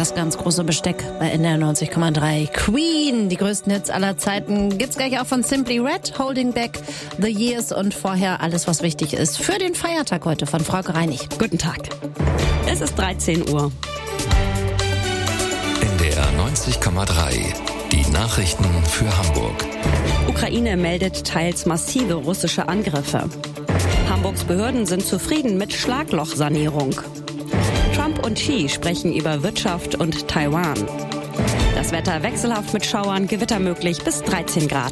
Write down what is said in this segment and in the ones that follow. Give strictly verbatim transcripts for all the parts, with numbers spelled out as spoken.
das ganz große Besteck bei N D R neunzig Komma drei. Queen, die größten Hits aller Zeiten, gibt's gleich auch von Simply Red, Holding Back the Years und vorher alles, was wichtig ist für den Feiertag heute von Frauke Reinig. Guten Tag. Es ist dreizehn Uhr. N D R neunzig Komma drei. Die Nachrichten für Hamburg. Ukraine meldet teils massive russische Angriffe. Hamburgs Behörden sind zufrieden mit Schlaglochsanierung. Trump und Xi sprechen über Wirtschaft und Taiwan. Das Wetter wechselhaft mit Schauern, Gewitter möglich bis dreizehn Grad.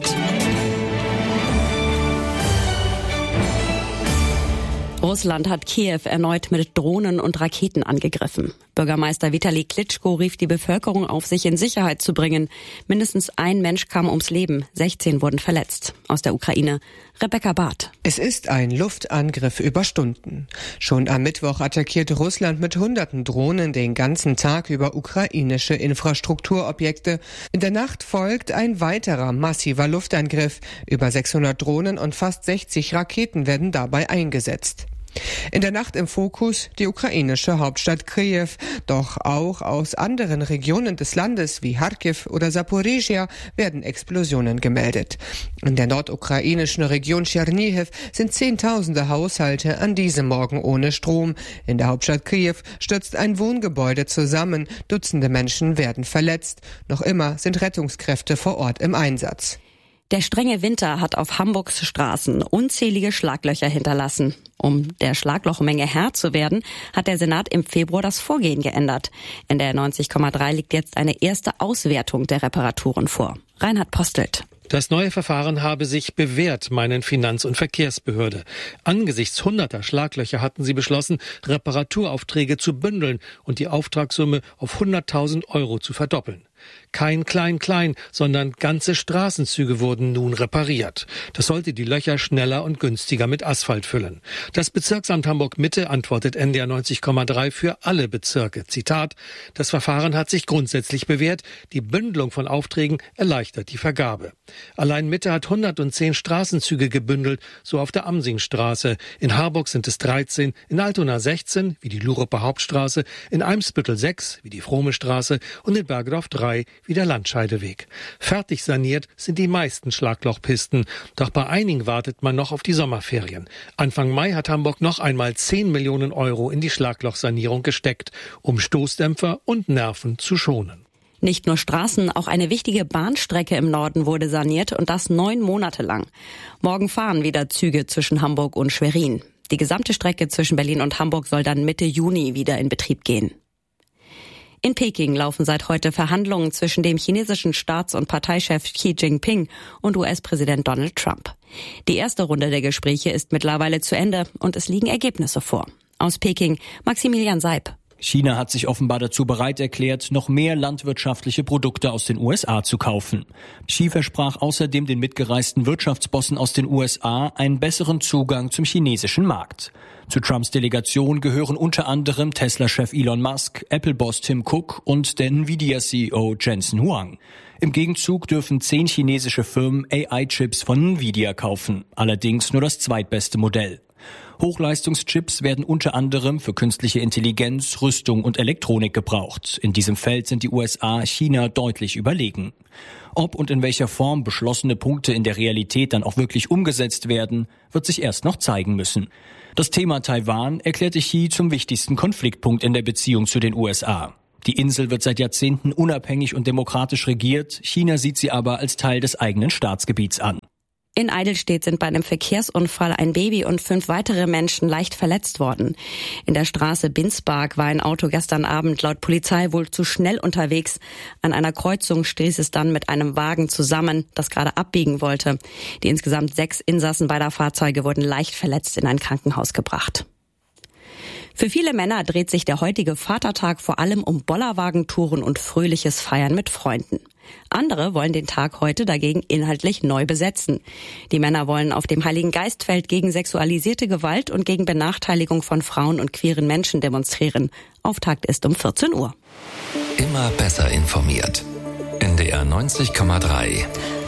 Russland hat Kiew erneut mit Drohnen und Raketen angegriffen. Bürgermeister Vitali Klitschko rief die Bevölkerung auf, sich in Sicherheit zu bringen. Mindestens ein Mensch kam ums Leben, sechzehn wurden verletzt. Aus der Ukraine, Rebecca Barth. Es ist ein Luftangriff über Stunden. Schon am Mittwoch attackierte Russland mit hunderten Drohnen den ganzen Tag über ukrainische Infrastrukturobjekte. In der Nacht folgt ein weiterer massiver Luftangriff. Über sechshundert Drohnen und fast sechzig Raketen werden dabei eingesetzt. In der Nacht im Fokus die ukrainische Hauptstadt Kiew, doch auch aus anderen Regionen des Landes wie Charkiw oder Saporizhia werden Explosionen gemeldet. In der nordukrainischen Region Tschernihiw sind Zehntausende Haushalte an diesem Morgen ohne Strom. In der Hauptstadt Kiew stürzt ein Wohngebäude zusammen, Dutzende Menschen werden verletzt. Noch immer sind Rettungskräfte vor Ort im Einsatz. Der strenge Winter hat auf Hamburgs Straßen unzählige Schlaglöcher hinterlassen. Um der Schlaglochmenge Herr zu werden, hat der Senat im Februar das Vorgehen geändert. In der neunzig Komma drei liegt jetzt eine erste Auswertung der Reparaturen vor. Reinhard Postelt. Das neue Verfahren habe sich bewährt, meinen Finanz- und Verkehrsbehörde. Angesichts hunderter Schlaglöcher hatten sie beschlossen, Reparaturaufträge zu bündeln und die Auftragssumme auf hunderttausend Euro zu verdoppeln. Kein Klein-Klein, sondern ganze Straßenzüge wurden nun repariert. Das sollte die Löcher schneller und günstiger mit Asphalt füllen. Das Bezirksamt Hamburg-Mitte antwortet N D R neunzig Komma drei für alle Bezirke. Zitat: Das Verfahren hat sich grundsätzlich bewährt. Die Bündelung von Aufträgen erleichtert die Vergabe. Allein Mitte hat hundertzehn Straßenzüge gebündelt, so auf der Amsingstraße. In Harburg sind es dreizehn, in Altona sechzehn, wie die Luruper Hauptstraße, in Eimsbüttel sechs, wie die Frohme Straße und in Bergedorf drei, wie der Landscheideweg. Fertig saniert sind die meisten Schlaglochpisten. Doch bei einigen wartet man noch auf die Sommerferien. Anfang Mai hat Hamburg noch einmal zehn Millionen Euro in die Schlaglochsanierung gesteckt, um Stoßdämpfer und Nerven zu schonen. Nicht nur Straßen, auch eine wichtige Bahnstrecke im Norden wurde saniert und das neun Monate lang. Morgen fahren wieder Züge zwischen Hamburg und Schwerin. Die gesamte Strecke zwischen Berlin und Hamburg soll dann Mitte Juni wieder in Betrieb gehen. In Peking laufen seit heute Verhandlungen zwischen dem chinesischen Staats- und Parteichef Xi Jinping und U S-Präsident Donald Trump. Die erste Runde der Gespräche ist mittlerweile zu Ende und es liegen Ergebnisse vor. Aus Peking, Maximilian Seib. China hat sich offenbar dazu bereit erklärt, noch mehr landwirtschaftliche Produkte aus den U S A zu kaufen. Xi versprach außerdem den mitgereisten Wirtschaftsbossen aus den U S A einen besseren Zugang zum chinesischen Markt. Zu Trumps Delegation gehören unter anderem Tesla-Chef Elon Musk, Apple-Boss Tim Cook und der Nvidia-C E O Jensen Huang. Im Gegenzug dürfen zehn chinesische Firmen A I-Chips von Nvidia kaufen, allerdings nur das zweitbeste Modell. Hochleistungschips werden unter anderem für künstliche Intelligenz, Rüstung und Elektronik gebraucht. In diesem Feld sind die U S A China deutlich überlegen. Ob und in welcher Form beschlossene Punkte in der Realität dann auch wirklich umgesetzt werden, wird sich erst noch zeigen müssen. Das Thema Taiwan erklärte Xi zum wichtigsten Konfliktpunkt in der Beziehung zu den U S A. Die Insel wird seit Jahrzehnten unabhängig und demokratisch regiert. China sieht sie aber als Teil des eigenen Staatsgebiets an. In Eidelstedt sind bei einem Verkehrsunfall ein Baby und fünf weitere Menschen leicht verletzt worden. In der Straße Binsberg war ein Auto gestern Abend laut Polizei wohl zu schnell unterwegs. An einer Kreuzung stieß es dann mit einem Wagen zusammen, das gerade abbiegen wollte. Die insgesamt sechs Insassen beider Fahrzeuge wurden leicht verletzt in ein Krankenhaus gebracht. Für viele Männer dreht sich der heutige Vatertag vor allem um Bollerwagentouren und fröhliches Feiern mit Freunden. Andere wollen den Tag heute dagegen inhaltlich neu besetzen. Die Männer wollen auf dem Heiligen Geistfeld gegen sexualisierte Gewalt und gegen Benachteiligung von Frauen und queeren Menschen demonstrieren. Auftakt ist um vierzehn Uhr. Immer besser informiert. N D R neunzig Komma drei.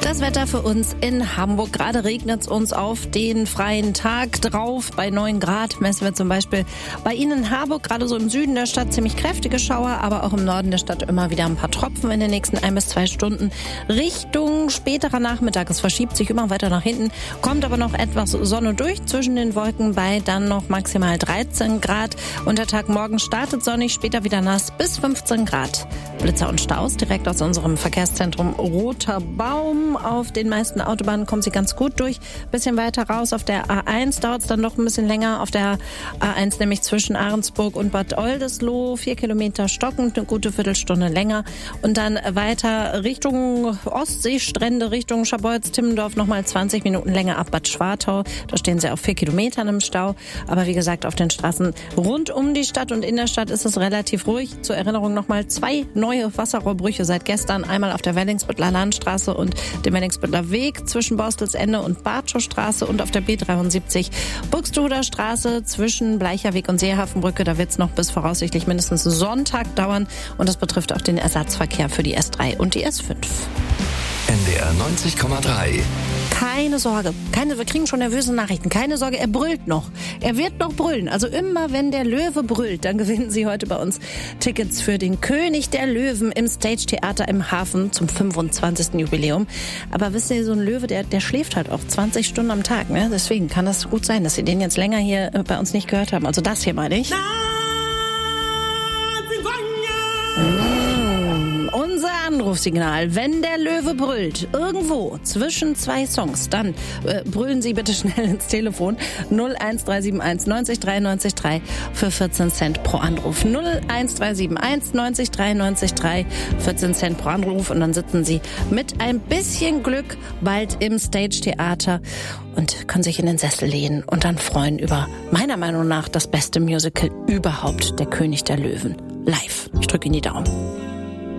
Das Wetter für uns in Hamburg. Gerade regnet es uns auf den freien Tag drauf. Bei neun Grad messen wir zum Beispiel bei Ihnen in Harburg, gerade so im Süden der Stadt, ziemlich kräftige Schauer, aber auch im Norden der Stadt immer wieder ein paar Tropfen in den nächsten ein bis zwei Stunden. Richtung späterer Nachmittag. Es verschiebt sich immer weiter nach hinten, kommt aber noch etwas Sonne durch zwischen den Wolken bei dann noch maximal dreizehn Grad. Und der Tag morgen startet sonnig, später wieder nass bis fünfzehn Grad. Blitzer und Staus direkt aus unserem Verkehrszentrum Roter Baum. Auf den meisten Autobahnen kommen sie ganz gut durch. Bisschen weiter raus auf der A eins dauert es dann noch ein bisschen länger. Auf der A eins nämlich zwischen Ahrensburg und Bad Oldesloe. Vier Kilometer stockend, eine gute Viertelstunde länger. Und dann weiter Richtung Ostseestrände, Richtung Scharbeutz-Timmendorf nochmal zwanzig Minuten länger ab Bad Schwartau. Da stehen sie auf vier Kilometern im Stau. Aber wie gesagt, auf den Straßen rund um die Stadt und in der Stadt ist es relativ ruhig. Zur Erinnerung nochmal zwei neue Wasserrohrbrüche seit gestern. Einmal auf der Wellingsbüttler Landstraße und dem Wellingsbüttler Weg zwischen Borstelsende und Bartschowstraße und auf der B dreiundsiebzig Buxtehuder Straße zwischen Bleicherweg und Seehafenbrücke. Da wird es noch bis voraussichtlich mindestens Sonntag dauern und das betrifft auch den Ersatzverkehr für die S drei und die S fünf. N D R neunzig Komma drei. Keine Sorge, keine, wir kriegen schon nervöse Nachrichten. Keine Sorge, er brüllt noch. Er wird noch brüllen. Also immer, wenn der Löwe brüllt, dann gewinnen Sie heute bei uns Tickets für den König der Löwen im Stage Theater im Hafen zum fünfundzwanzigsten Jubiläum. Aber wisst ihr, so ein Löwe, der, der schläft halt auch zwanzig Stunden am Tag. Ne? Deswegen kann das gut sein, dass Sie den jetzt länger hier bei uns nicht gehört haben. Also das hier meine ich. Unser Anrufsignal, wenn der Löwe brüllt, irgendwo zwischen zwei Songs, dann äh, brüllen Sie bitte schnell ins Telefon null eins drei sieben eins neunzig drei neunzig drei für vierzehn Cent pro Anruf. null eins drei sieben eins neunzig drei neunzig drei, vierzehn Cent pro Anruf und dann sitzen Sie mit ein bisschen Glück bald im Stage Theater und können sich in den Sessel lehnen und dann freuen über meiner Meinung nach das beste Musical überhaupt, der König der Löwen. Live. Ich drücke Ihnen die Daumen.